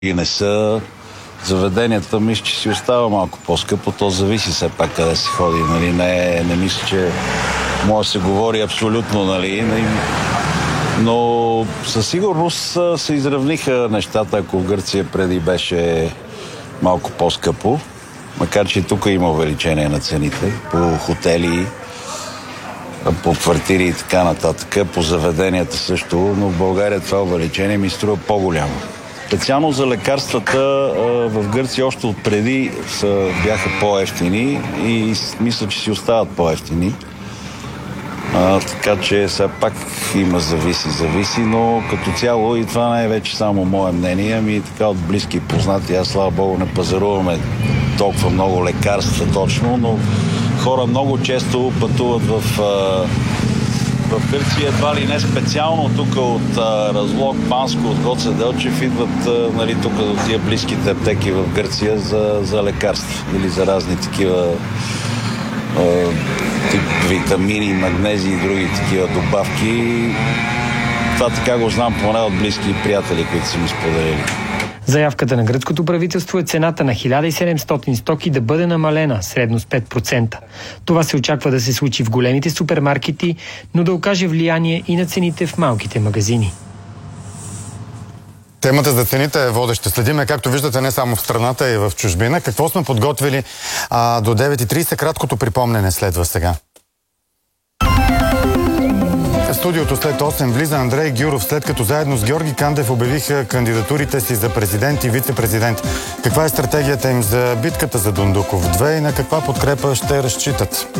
и не са. Заведенията, мисля, че си остава малко по-скъпо. То зависи все пак къде се ходи. Нали? Не мисля, че може да се говори абсолютно, нали? Но със сигурност се изравниха нещата, ако в Гърция преди беше малко по-скъпо. Макар че тук има увеличение на цените по хотели, по квартири и така нататък, по заведенията също, но в България това увеличение ми струва по-голямо. Специално за лекарствата в Гърция още отпреди бяха по-евтини и мисля, че си остават по-евтини. Така че все пак има зависи, но като цяло и това не е вече само мое мнение, ами така от близки и познати. Аз, слава Богу, не пазаруваме толкова много лекарства точно, но хора много често пътуват в Гърция, едва ли не специално тук от Разлог, Банско, от Гоце Делчев идват тук до тия близките аптеки в Гърция за лекарства или за разни такива тип витамини, магнези и други такива добавки. Това така го знам поне от близки приятели, които са ми споделили. Заявката на гръцкото правителство е цената на 1700 стоки да бъде намалена средно с 5%. Това се очаква да се случи в големите супермаркети, но да окаже влияние и на цените в малките магазини. Темата за цените е водеща. Следиме, както виждате, не само в страната, и в чужбина. Какво сме подготвили до 9:30? Краткото припомнене следва сега. В студиото след 8 влиза Андрей Гюров, след като заедно с Георги Кандев обявиха кандидатурите си за президент и вице-президент. Каква е стратегията им за битката за Дондуков 2 и на каква подкрепа ще разчитат?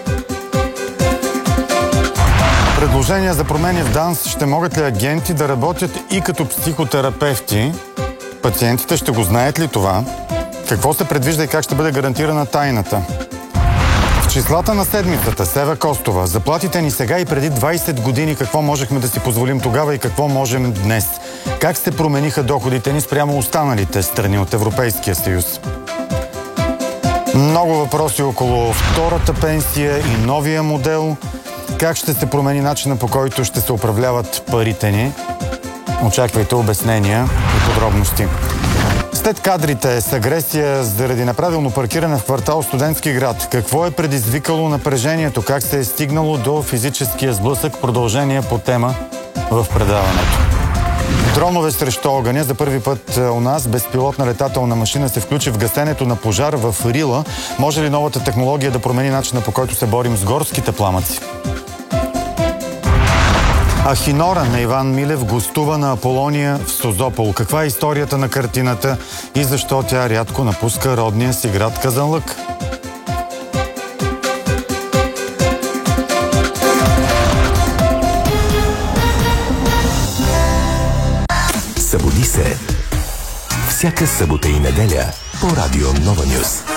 Предложения за промени в ДАНС. Ще могат ли агенти да работят и като психотерапевти? Пациентите ще го знаят ли това? Какво се предвижда и как ще бъде гарантирана тайната? В числата на седмицата Сева Костова. Заплатите ни сега и преди 20 години. Какво можехме да си позволим тогава и какво можем днес? Как се промениха доходите ни спрямо останалите страни от Европейския съюз? Много въпроси около втората пенсия и новия модел. Как ще се промени начина, по който ще се управляват парите ни? Очаквайте обяснения и подробности. След кадрите с агресия заради неправилно паркиране в квартал Студентски град. Какво е предизвикало напрежението? Как се е стигнало до физическия сблъсък? Продължение по тема в предаването. Дронове срещу огъня. За първи път у нас безпилотна летателна машина се включи в гасенето на пожар в Рила. Може ли новата технология да промени начина, по който се борим с горските пламъци? Ахинора на Иван Милев гостува на Аполония в Созопол. Каква е историята на картината и защо тя рядко напуска родния си град Казанлък? Събуди се. Всяка събота и неделя по Радио Нова Нюз.